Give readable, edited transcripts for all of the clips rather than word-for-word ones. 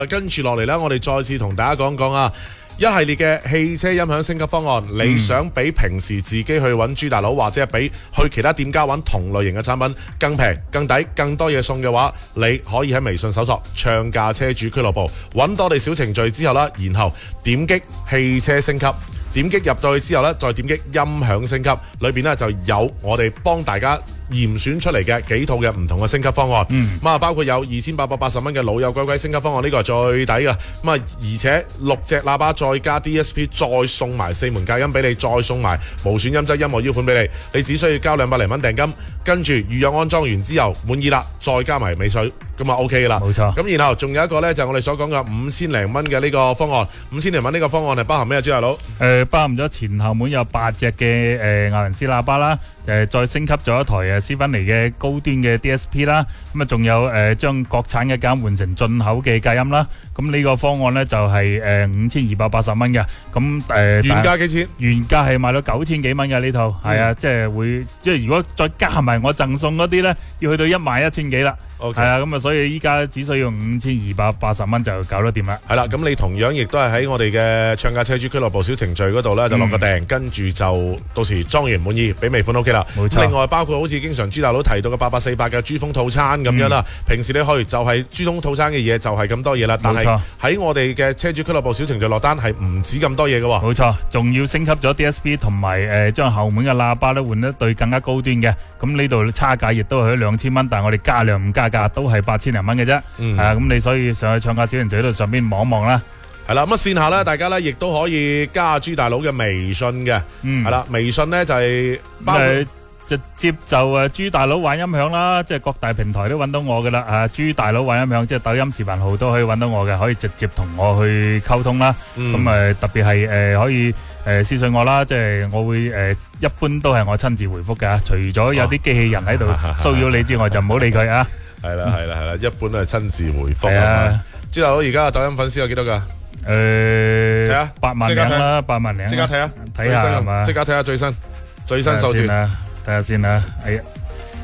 跟住落嚟呢，我哋再次同大家講講啊，一系列嘅汽車音響升級方案。你想比平時自己去揾朱大佬，或者係比去其他店家揾同類型嘅產品更平、更抵、更多嘢送嘅話，你可以喺微信搜索唱價車主俱樂部，揾到我哋小程序之後啦，然後點擊汽車升級。點擊入到去之後呢，再點擊音響升級，裏邊呢就有我哋幫大家嚴選出嚟嘅幾套嘅唔同嘅升級方案。咁啊，包括有2880蚊嘅老友鬼鬼升級方案，呢個係最抵嘅。咁啊，而且6隻喇叭再加 DSP， 再送埋4門隔音俾你，再送埋無損音質音樂 U 盤俾你。你只需要交200零蚊訂金，跟住預約安裝完之後滿意啦，再加埋尾水，咁啊 OK 啦。 冇錯。 咁然後仲有一個呢，就係我哋所講嘅5000零蚊嘅呢個方案。5000零蚊呢個方案係包含咩啊，朱大佬？ 包含咗前後門有8隻嘅艾倫斯喇叭啦，再升級咗一台斯芬尼嘅高端嘅 DSP 啦，咁啊仲有將國產嘅隔音換成進口嘅隔音啦。咁呢個方案呢就係5280蚊嘅，咁原價幾錢？ 原價係賣到9000幾蚊嘅呢套，係啊，即係如果再加埋我贈送嗰啲呢，要去到11000幾啦。係啊，咁啊，所以依家只需要5280蚊就搞得掂啦。 係啦，咁你同樣亦都係喺我哋嘅唱價車主俱樂部小程序嗰度呢，就落個訂，跟住就到時裝完滿意，俾尾款 OK 啦。 冇錯。 另外包括好似經常朱大佬提到嘅8848嘅珠峰套餐咁樣啦，平時你去就係珠峰套餐嘅嘢就係咁多嘢啦，但係喺我哋嘅車主俱樂部小程序落單係唔止咁多嘢嘅喎。 冇錯，仲要升級咗 DSP 同埋將後門嘅喇叭咧換一對更加高端嘅，咁呢度差價亦都係2000蚊，但係我哋加量唔加價都係8000零蚊嘅啫。係啊，咁你所以上去唱價小程序度上邊望望啦。 係啦，咁啊線下咧，大家咧亦都可以加朱大佬嘅微信嘅。係啦，微信咧就係包括直接就朱大佬玩音響啦，即係各大平台都揾到我噶啦。朱大佬玩音響，即係抖音視頻號都可以揾到我嘅，可以直接同我去溝通啦。咁特別係可以私信我啦，即係我會一般都係我親自回覆嘅。除咗有啲機器人喺度騷擾你之外，就唔好理佢啊。 係啦，一般都係親自回覆啊。朱大佬而家嘅抖音粉絲有幾多噶睇下 8萬零啦，8萬零。 即刻睇下， 睇下係嘛？ 即刻睇下最新數字。 睇下先啦，哎呀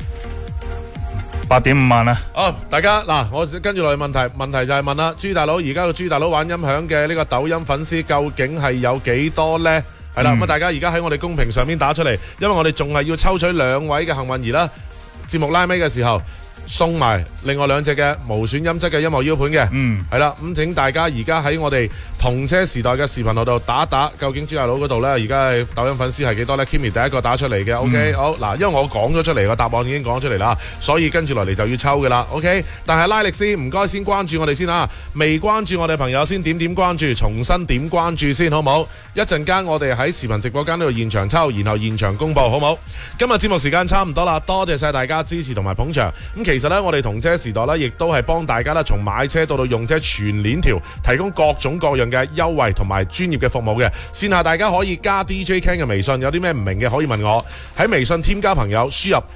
，8.5萬啦。 大家嗱，我跟住落去問題就係問啦，朱大佬而家個朱大佬玩音響嘅呢個抖音粉絲究竟係有幾多呢？係啦，咁大家而家喺我哋公屏上面打出嚟，因為我哋仲係要抽取2位嘅幸運兒啦。節目拉尾嘅時候送埋另外2隻嘅無損音質嘅音樂 U 盤嘅。係啦，咁請大家而家喺我哋同車時代嘅視頻號度打一打，究竟朱大佬嗰度呢，而家係抖音粉絲係幾多呢？ Kimi 第一個打出嚟嘅。OK，好嗱，因為我講咗出嚟個答案已經講出嚟啦，所以跟住落嚟就要抽嘅啦。OK， 但係拉力師唔該先關注我哋先啊，未關注我哋朋友先點關注，重新點關注先好冇？一陣間我哋喺視頻直播間呢度現場抽，然後現場公佈好冇？今日節目時間差唔多啦，多謝晒大家支持同埋捧場。咁其實呢，我哋同車時代呢，亦都係幫大家呢，從買車到用車全鏈條，提供各種各樣嘅優惠同埋專業嘅服務嘅。線下大家可以加 DJ Ken 嘅微信，有啲咩唔明嘅可以問我。喺微信添加朋友，輸入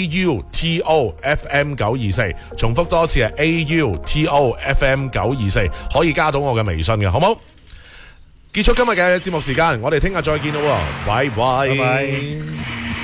AUTOFM924，重複多次係 AUTOFM924，可以加到我嘅微信嘅，好冇？結束今日嘅節目時間，我哋聽日再見咯，拜拜。